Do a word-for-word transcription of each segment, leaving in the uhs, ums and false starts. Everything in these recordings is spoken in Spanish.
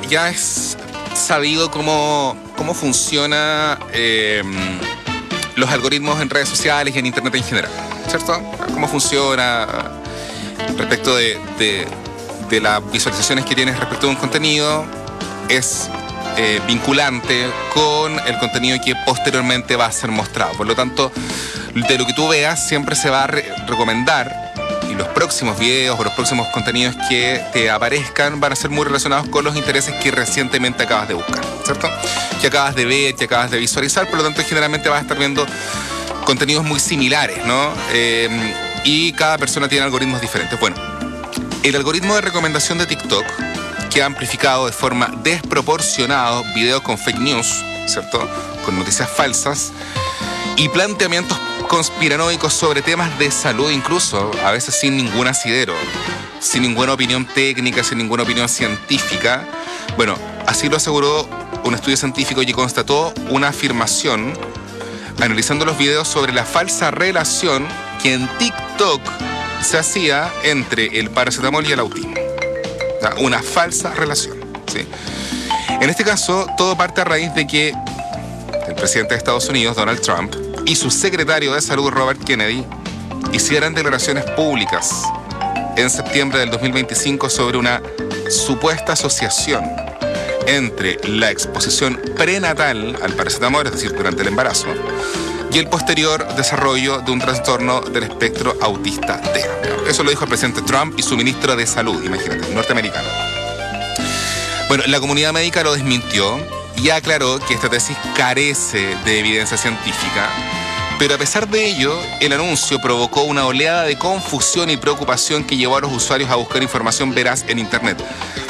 ya es sabido cómo, cómo funciona eh, los algoritmos en redes sociales y en Internet en general, ¿cierto? Cómo funciona respecto de, de, de las visualizaciones que tienes respecto de un contenido, es eh, vinculante con el contenido que posteriormente va a ser mostrado. Por lo tanto, de lo que tú veas siempre se va a re- recomendar, y los próximos videos o los próximos contenidos que te aparezcan van a ser muy relacionados con los intereses que recientemente acabas de buscar, ¿cierto? Que acabas de ver, que acabas de visualizar, por lo tanto generalmente vas a estar viendo contenidos muy similares, ¿no? Eh, y cada persona tiene algoritmos diferentes. Bueno, el algoritmo de recomendación de TikTok, que ha amplificado de forma desproporcionada videos con fake news, ¿cierto? Con noticias falsas y planteamientos conspiranoicos sobre temas de salud, incluso a veces sin ningún asidero, sin ninguna opinión técnica, sin ninguna opinión científica. Bueno, así lo aseguró un estudio científico que constató una afirmación analizando los videos sobre la falsa relación que en TikTok se hacía entre el paracetamol y el autismo. O sea, una falsa relación, ¿sí? En este caso, todo parte a raíz de que el presidente de Estados Unidos, Donald Trump, y su secretario de salud, Robert Kennedy, hicieran declaraciones públicas en septiembre del dos mil veinticinco sobre una supuesta asociación entre la exposición prenatal al paracetamol, es decir, durante el embarazo, y el posterior desarrollo de un trastorno del espectro autista T E A. Eso lo dijo el presidente Trump y su ministro de salud, imagínate, norteamericano. Bueno, la comunidad médica lo desmintió y aclaró que esta tesis carece de evidencia científica, pero a pesar de ello, el anuncio provocó una oleada de confusión y preocupación que llevó a los usuarios a buscar información veraz en Internet.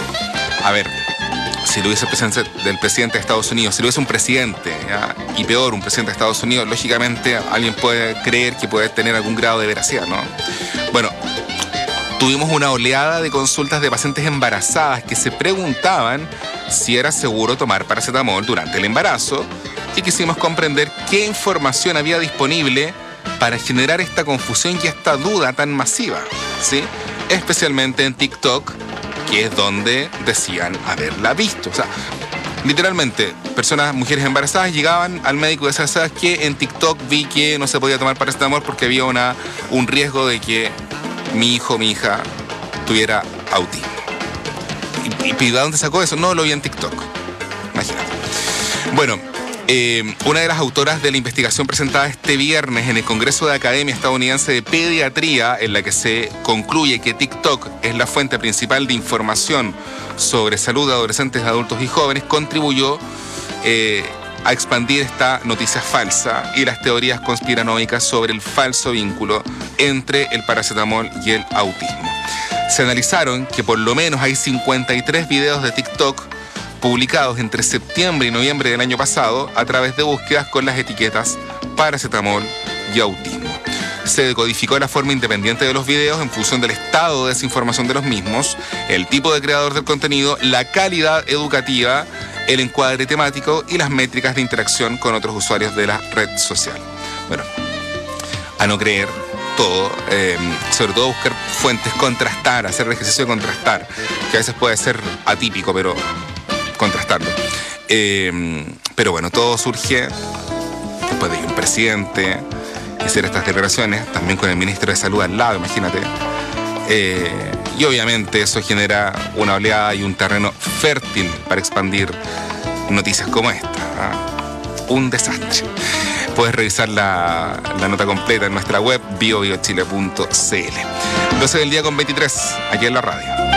A ver, si lo hubiese el presidente del presidente de Estados Unidos, si lo hubiese un presidente, ¿ya? Y peor, un presidente de Estados Unidos, lógicamente alguien puede creer que puede tener algún grado de veracidad, ¿no? Bueno, tuvimos una oleada de consultas de pacientes embarazadas que se preguntaban si era seguro tomar paracetamol durante el embarazo, y quisimos comprender qué información había disponible para generar esta confusión y esta duda tan masiva, ¿sí? Especialmente en TikTok, que es donde decían haberla visto. O sea, literalmente, personas, mujeres embarazadas llegaban al médico y decían, ¿sabes qué? En TikTok vi que no se podía tomar paracetamol porque había una, un riesgo de que mi hijo o mi hija tuviera autismo. ¿Y, y de dónde sacó eso? No, lo vi en TikTok. Imagínate. Bueno, eh, una de las autoras de la investigación presentada este viernes en el Congreso de Academia Estadounidense de Pediatría, en la que se concluye que TikTok es la fuente principal de información sobre salud de adolescentes, adultos y jóvenes, contribuyó eh, a expandir esta noticia falsa y las teorías conspiranoicas sobre el falso vínculo entre el paracetamol y el autismo. Se analizaron que por lo menos hay cincuenta y tres videos de TikTok publicados entre septiembre y noviembre del año pasado a través de búsquedas con las etiquetas paracetamol y autismo. Se decodificó la forma independiente de los videos en función del estado de desinformación de los mismos, el tipo de creador del contenido, la calidad educativa, el encuadre temático y las métricas de interacción con otros usuarios de la red social. Bueno, a no creer todo, eh, sobre todo buscar fuentes, contrastar, hacer el ejercicio de contrastar, que a veces puede ser atípico, pero contrastarlo. Eh, pero bueno, todo surge después de que un presidente hiciera estas declaraciones, también con el ministro de Salud al lado, imagínate. Eh, y obviamente eso genera una oleada y un terreno fértil para expandir noticias como esta, ¿eh? Un desastre. Puedes revisar la, la nota completa en nuestra web bio bio chile punto c l. doce del día con veintitrés, aquí en la radio.